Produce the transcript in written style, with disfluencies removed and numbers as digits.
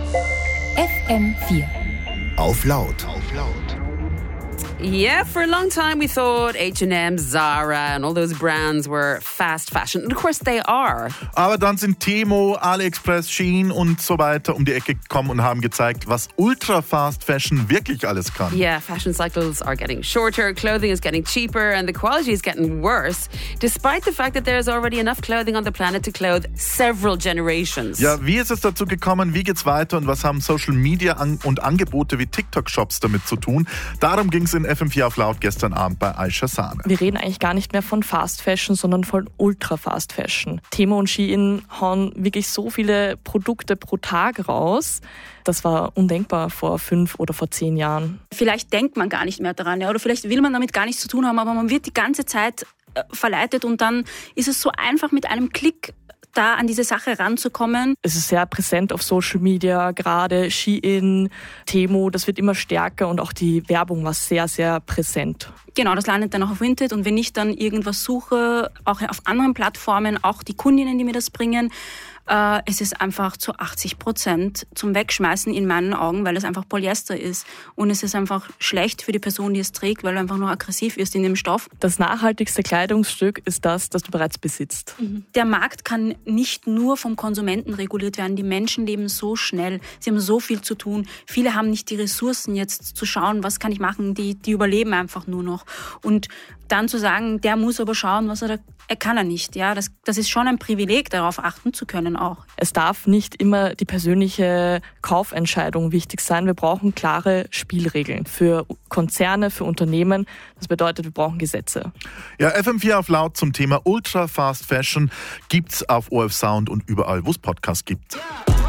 FM4 Auf laut. Yeah, for a long time we thought H&M, Zara and all those brands were fast fashion. And of course they are. Aber dann sind Temu, AliExpress, Shein und so weiter um die Ecke gekommen und haben gezeigt, was Ultra-Fast Fashion wirklich alles kann. Yeah, fashion cycles are getting shorter, clothing is getting cheaper and the quality is getting worse, despite the fact that there's already enough clothing on the planet to clothe several generations. Ja, wie ist es dazu gekommen, wie geht's weiter und was haben Social Media und Angebote wie TikTok-Shops damit zu tun? Darum ging es in FM4 auf laut gestern Abend bei Aisha Sahne. Wir reden eigentlich gar nicht mehr von Fast Fashion, sondern von Ultra Fast Fashion. Temu und Shein hauen wirklich so viele Produkte pro Tag raus. Das war undenkbar vor 5 oder vor 10 Jahren. Vielleicht denkt man gar nicht mehr daran, ja, oder vielleicht will man damit gar nichts zu tun haben, aber man wird die ganze Zeit verleitet und dann ist es so einfach mit einem Klick da an diese Sache ranzukommen. Es ist sehr präsent auf Social Media, gerade Shein, Temu, das wird immer stärker und auch die Werbung war sehr, sehr präsent. Genau, das landet dann auch auf Vinted und wenn ich dann irgendwas suche, auch auf anderen Plattformen, auch die Kundinnen, die mir das bringen, es ist einfach zu 80% zum Wegschmeißen in meinen Augen, weil es einfach Polyester ist. Und es ist einfach schlecht für die Person, die es trägt, weil du einfach nur aggressiv ist in dem Stoff. Das nachhaltigste Kleidungsstück ist das du bereits besitzt. Der Markt kann nicht nur vom Konsumenten reguliert werden. Die Menschen leben so schnell. Sie haben so viel zu tun. Viele haben nicht die Ressourcen, jetzt zu schauen, was kann ich machen. Die überleben einfach nur noch. Und dann zu sagen, der muss aber schauen, was er kann er nicht. Ja, das ist schon ein Privileg, darauf achten zu können auch. Es darf nicht immer die persönliche Kaufentscheidung wichtig sein. Wir brauchen klare Spielregeln für Konzerne, für Unternehmen. Das bedeutet, wir brauchen Gesetze. Ja, FM4 auf laut zum Thema Ultra Fast Fashion gibt's auf ORF Sound und überall, wo es Podcasts gibt.